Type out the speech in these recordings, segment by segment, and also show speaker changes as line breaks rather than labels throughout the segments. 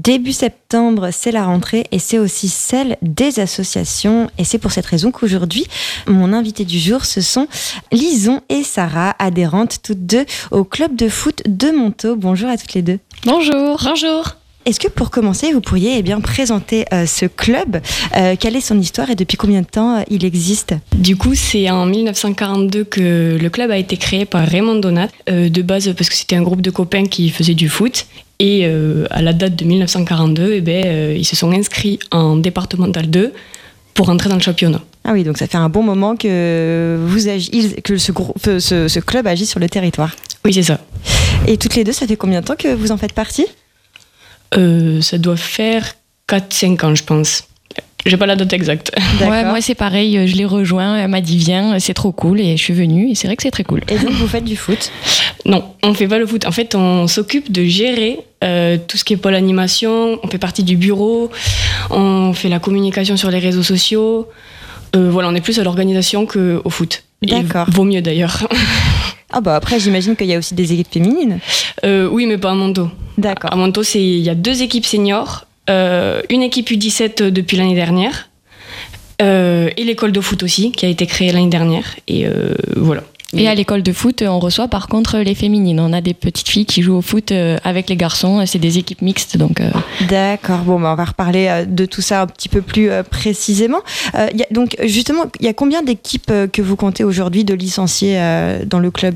Début septembre, c'est la rentrée et c'est aussi celle des associations. Et c'est pour cette raison qu'aujourd'hui, mon invité du jour, ce sont Lison et Sarah, adhérentes toutes deux au club de foot de Montaut. Bonjour à toutes les deux.
Bonjour. Bonjour.
Est-ce que pour commencer, vous pourriez présenter ce club, quelle est son histoire et depuis combien de temps il existe ?
Du coup, c'est en 1942 que le club a été créé par Raymond Donat, de base parce que c'était un groupe de copains qui faisaient du foot. Et à la date de 1942, ils se sont inscrits en départemental 2 pour entrer dans le championnat.
Ah oui, donc ça fait un bon moment que ce club agit sur le territoire.
Oui, c'est ça.
Et toutes les deux, ça fait combien de temps que vous en faites partie ?
Ça doit faire 4-5 ans, je pense. J'ai pas la date exacte.
Ouais, moi c'est pareil, je l'ai rejoint, elle m'a dit viens, c'est trop cool et je suis venue et c'est vrai que c'est très cool.
Et donc vous faites du foot ?
Non, on fait pas le foot. En fait, on s'occupe de gérer tout ce qui est pôle animation, on fait partie du bureau, on fait la communication sur les réseaux sociaux. On est plus à l'organisation qu'au foot.
D'accord.
Et vaut mieux d'ailleurs.
Ah bah après, j'imagine qu'il y a aussi des équipes féminines.
Oui, mais pas à Montaut.
D'accord.
À Montaut, il y a 2 équipes seniors, une équipe U17 depuis l'année dernière, et l'école de foot aussi, qui a été créée l'année dernière. Et voilà.
Et à l'école de foot, on reçoit par contre les féminines. On a des petites filles qui jouent au foot avec les garçons. C'est des équipes mixtes.
D'accord. Bon, on va reparler de tout ça un petit peu plus précisément. Donc, justement, il y a combien d'équipes que vous comptez aujourd'hui de licenciés dans le club ?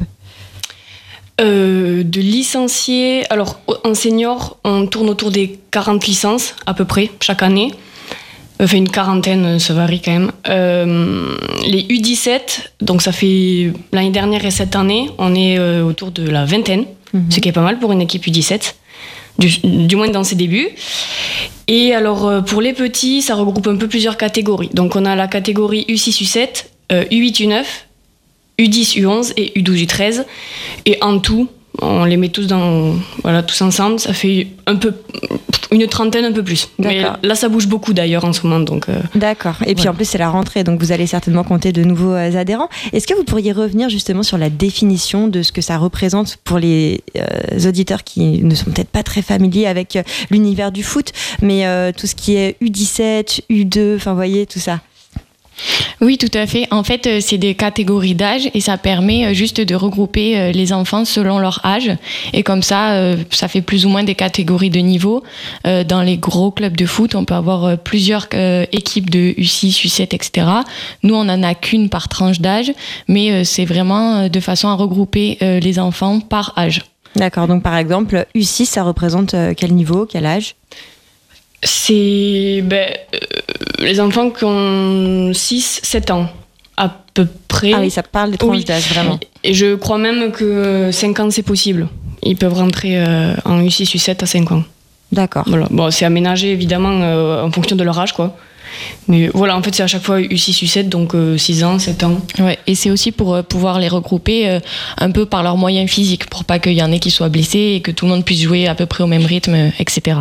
De licenciés... Alors, en senior, on tourne autour des 40 licences, à peu près, chaque année. Enfin, une quarantaine, ça varie quand même. Les U17, donc ça fait l'année dernière et cette année, on est autour de la vingtaine, ce qui est pas mal pour une équipe U17, du moins dans ses débuts. Et alors, pour les petits, ça regroupe un peu plusieurs catégories. Donc, on a la catégorie U6, U7, U8, U9, U10, U11 et U12, U13. Et en tout, on les met tous tous ensemble, ça fait une trentaine, un peu plus.
D'accord.
Mais là, ça bouge beaucoup d'ailleurs en ce moment. Donc,
D'accord. Et puis en plus, c'est la rentrée, donc vous allez certainement compter de nouveaux adhérents. Est-ce que vous pourriez revenir justement sur la définition de ce que ça représente pour les auditeurs qui ne sont peut-être pas très familiers avec l'univers du foot, mais tout ce qui est U17, U2, enfin, vous voyez, tout ça.
Oui, tout à fait. En fait, c'est des catégories d'âge et ça permet juste de regrouper les enfants selon leur âge. Et comme ça, ça fait plus ou moins des catégories de niveau. Dans les gros clubs de foot, on peut avoir plusieurs équipes de U6, U7, etc. Nous, on n'en a qu'une par tranche d'âge, mais c'est vraiment de façon à regrouper les enfants par âge.
D'accord. Donc, par exemple, U6, ça représente quel niveau, quel âge ?
C'est les enfants qui ont 6-7 ans, à peu près.
Ah oui, ça parle des tranches d'âge, vraiment.
Et je crois même que 5 ans, c'est possible. Ils peuvent rentrer en U6, U7 à 5 ans.
D'accord.
Voilà. Bon, c'est aménagé, évidemment, en fonction de leur âge, quoi. Mais voilà, en fait, c'est à chaque fois U6, U7, donc 6 ans, 7 ans.
Ouais, et c'est aussi pour pouvoir les regrouper un peu par leurs moyens physiques, pour pas qu'il y en ait qui soient blessés et que tout le monde puisse jouer à peu près au même rythme, etc.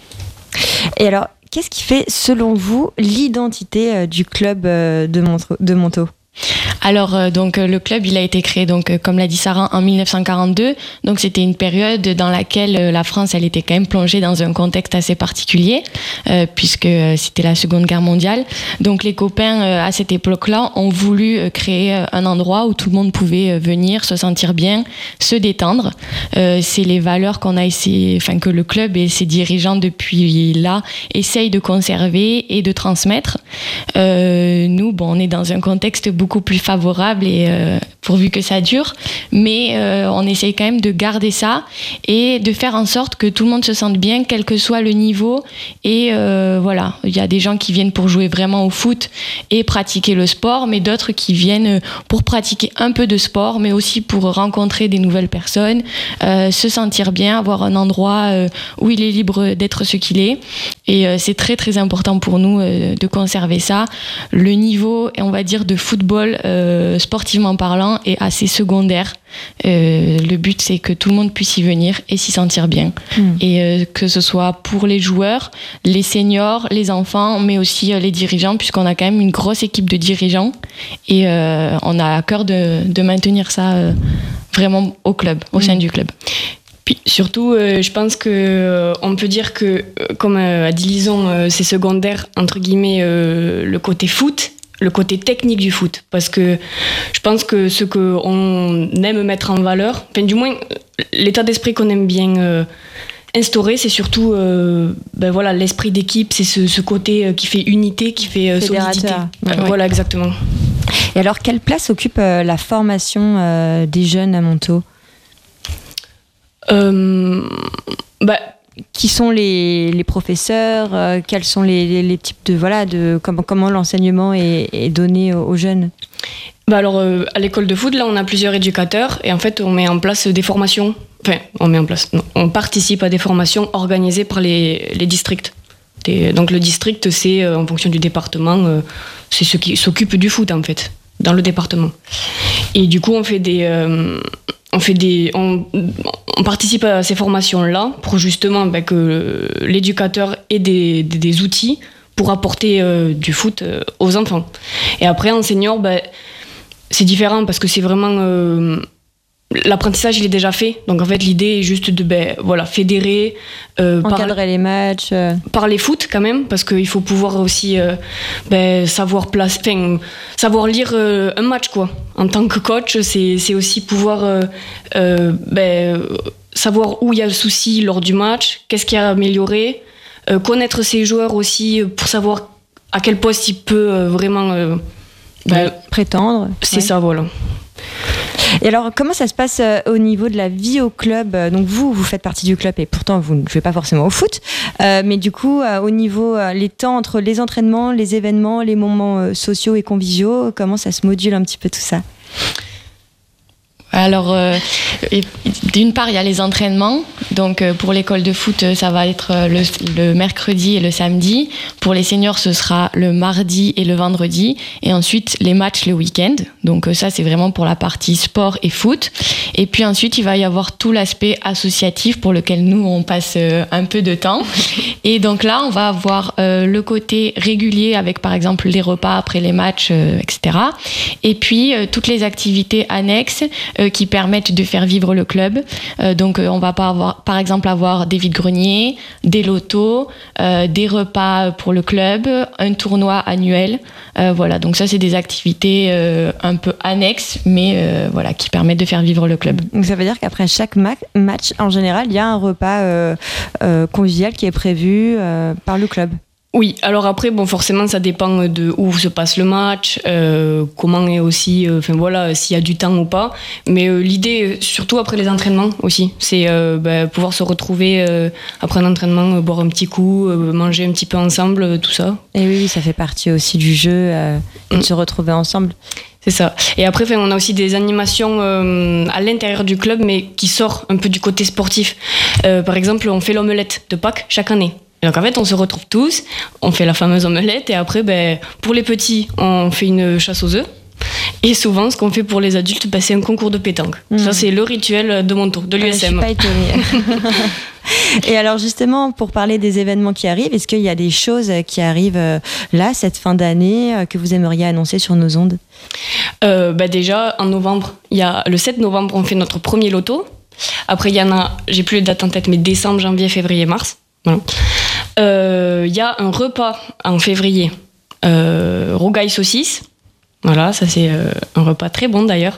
Et alors, qu'est-ce qui fait, selon vous, l'identité du club de Montaut ?
Alors, donc, le club, il a été créé, donc, comme l'a dit Sarah, en 1942. Donc, c'était une période dans laquelle la France, elle était quand même plongée dans un contexte assez particulier, puisque c'était la Seconde Guerre mondiale. Donc, les copains, à cette époque-là, ont voulu créer un endroit où tout le monde pouvait venir, se sentir bien, se détendre. C'est les valeurs que le club et ses dirigeants, depuis là, essayent de conserver et de transmettre. Nous, on est dans un contexte beaucoup plus favorable et pourvu que ça dure, mais on essaye quand même de garder ça et de faire en sorte que tout le monde se sente bien, quel que soit le niveau. Et voilà, il y a des gens qui viennent pour jouer vraiment au foot et pratiquer le sport, mais d'autres qui viennent pour pratiquer un peu de sport, mais aussi pour rencontrer des nouvelles personnes, se sentir bien, avoir un endroit où il est libre d'être ce qu'il est. Et c'est très très important pour nous de conserver ça. Le niveau, on va dire, de football, sportivement parlant, est assez secondaire. Le but, c'est que tout le monde puisse y venir et s'y sentir bien. Et que ce soit pour les joueurs, les seniors, les enfants, mais aussi les dirigeants, puisqu'on a quand même une grosse équipe de dirigeants. Et on a à cœur de maintenir ça vraiment au club, au sein du club.
Puis surtout, je pense que on peut dire que, comme a dit Lison, c'est secondaire, entre guillemets, le côté foot, le côté technique du foot. Parce que je pense que ce qu'on aime mettre en valeur, enfin du moins l'état d'esprit qu'on aime bien instaurer, c'est surtout voilà, l'esprit d'équipe, c'est ce côté qui fait unité, qui fait solidité.
Ouais.
Voilà, exactement.
Et alors, quelle place occupe la formation des jeunes à Montaut ? Qui sont les professeurs, quels sont les types de comment l'enseignement est donné aux jeunes ?
Alors à l'école de foot, là on a plusieurs éducateurs et en fait on met en place des formations, on participe à des formations organisées par les districts. Donc le district, c'est en fonction du département, c'est ceux qui s'occupent du foot en fait, dans le département. Et du coup on participe à ces formations-là pour justement que l'éducateur ait des outils pour apporter du foot aux enfants. Et après, en senior, c'est différent parce que c'est vraiment... l'apprentissage, il est déjà fait. Donc en fait, l'idée est juste de fédérer...
encadrer les matchs.
Parler foot quand même, parce qu'il faut pouvoir aussi savoir lire un match, quoi. En tant que coach, c'est aussi pouvoir savoir où il y a le souci lors du match, qu'est-ce qu'il y a à améliorer, connaître ses joueurs aussi pour savoir à quel poste il peut vraiment...
prétendre.
C'est ça, voilà.
Et alors, comment ça se passe au niveau de la vie au club ? Donc vous faites partie du club et pourtant vous ne jouez pas forcément au foot. Mais du coup, au niveau les temps entre les entraînements, les événements, les moments sociaux et conviviaux, comment ça se module un petit peu tout ça ?
Alors, d'une part, il y a les entraînements. Donc, pour l'école de foot, ça va être le mercredi et le samedi. Pour les seniors, ce sera le mardi et le vendredi. Et ensuite, les matchs le week-end. Donc, ça, c'est vraiment pour la partie sport et foot. Et puis ensuite, il va y avoir tout l'aspect associatif pour lequel nous, on passe un peu de temps. Et donc là, on va avoir le côté régulier avec, par exemple, les repas après les matchs, etc. Et puis, toutes les activités annexes qui permettent de faire vivre le club. Donc, on va par exemple avoir des vides-greniers, des lotos, des repas pour le club, un tournoi annuel. Voilà, donc ça, c'est des activités un peu annexes, mais qui permettent de faire vivre le club.
Donc, ça veut dire qu'après chaque match, en général, il y a un repas convivial qui est prévu par le club.
Oui, alors après, forcément, ça dépend de où se passe le match, comment est aussi, s'il y a du temps ou pas. Mais l'idée, surtout après les entraînements aussi, c'est pouvoir se retrouver après un entraînement, boire un petit coup, manger un petit peu ensemble, tout ça.
Et oui, ça fait partie aussi du jeu, et de se retrouver ensemble.
C'est ça. Et après, on a aussi des animations à l'intérieur du club, mais qui sortent un peu du côté sportif. Par exemple, on fait l'omelette de Pâques chaque année. Et donc en fait, on se retrouve tous, on fait la fameuse omelette et après, pour les petits, on fait une chasse aux œufs. Et souvent, ce qu'on fait pour les adultes, c'est un concours de pétanque. Ça, c'est le rituel de Montaut, de l'USM.
Je suis pas étonnée. Et alors justement, pour parler des événements qui arrivent, est-ce qu'il y a des choses qui arrivent là, cette fin d'année, que vous aimeriez annoncer sur nos ondes ?
Déjà, en novembre, le 7 novembre, on fait notre premier loto. Après, il y en a, j'ai plus les dates en tête, mais décembre, janvier, février, mars. Voilà. Il y a un repas en février, rogaille saucisse. Voilà, ça c'est un repas très bon d'ailleurs.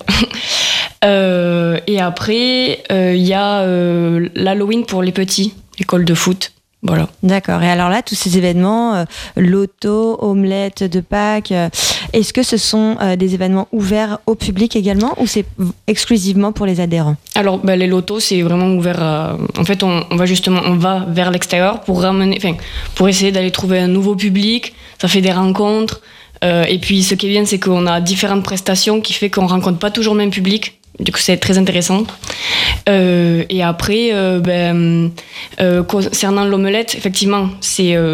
Et après, il y a l'Halloween pour les petits, l'école de foot. Voilà.
D'accord. Et alors là, tous ces événements, loto, omelette de Pâques, est-ce que ce sont des événements ouverts au public également ou c'est exclusivement pour les adhérents ? Alors,
les lotos, c'est vraiment ouvert à... En fait, on va vers l'extérieur pour essayer d'aller trouver un nouveau public. Ça fait des rencontres. Et puis, ce qui est bien, c'est qu'on a différentes prestations qui fait qu'on rencontre pas toujours le même public. Du coup, c'est très intéressant. Et après, concernant l'omelette, effectivement, c'est